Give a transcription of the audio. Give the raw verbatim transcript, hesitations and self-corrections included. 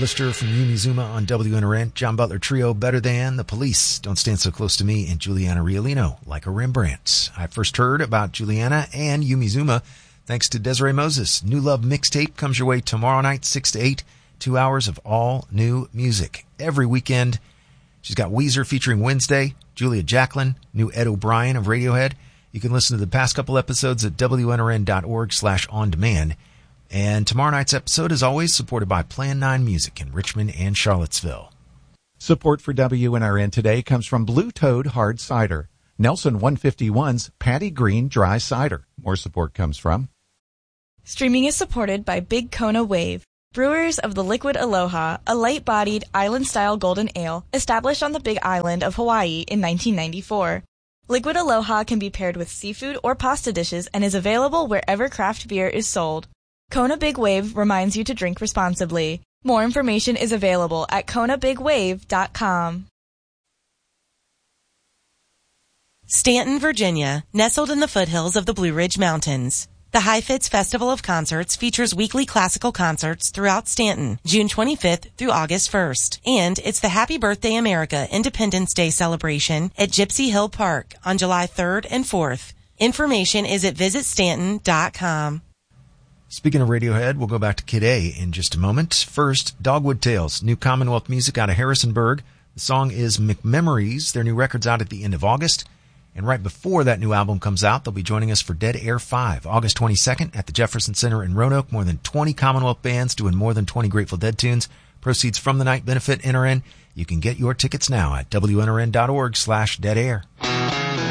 Lister from Yumi Zuma on W N R N. John Butler Trio, Better Than. The Police, Don't Stand So Close to Me. And Juliana Riolino, Like a Rembrandt. I first heard about Juliana and Yumi Zuma thanks to Desiree Moses. New Love Mixtape comes your way tomorrow night, six to eight. Two hours of all new music. Every weekend, she's got Weezer featuring Wednesday, Julia Jacklin, new Ed O'Brien of Radiohead. You can listen to the past couple episodes at W N R N dot org slash on demand. And tomorrow night's episode is always supported by Plan nine Music in Richmond and Charlottesville. Support for W N R N today comes from Blue Toad Hard Cider, Nelson one fifty-one's Patty Green Dry Cider. More support comes from... Streaming is supported by Big Kona Wave, brewers of the Liquid Aloha, a light-bodied, island-style golden ale established on the Big Island of Hawaii in nineteen ninety-four. Liquid Aloha can be paired with seafood or pasta dishes and is available wherever craft beer is sold. Kona Big Wave reminds you to drink responsibly. More information is available at kona big wave dot com. Stanton, Virginia, nestled in the foothills of the Blue Ridge Mountains. The Heifetz Festival of Concerts features weekly classical concerts throughout Stanton, June twenty-fifth through August first. And it's the Happy Birthday America Independence Day celebration at Gypsy Hill Park on July third and fourth. Information is at visit stanton dot com. Speaking of Radiohead, we'll go back to Kid A in just a moment. First, Dogwood Tales, new Commonwealth music out of Harrisonburg. The song is McMemories. Their new record's out at the end of August. And right before that new album comes out, they'll be joining us for Dead Air five, August twenty-second at the Jefferson Center in Roanoke. More than twenty Commonwealth bands doing more than twenty Grateful Dead tunes. Proceeds from the night benefit N R N. You can get your tickets now at W N R N dot org slash Dead Air.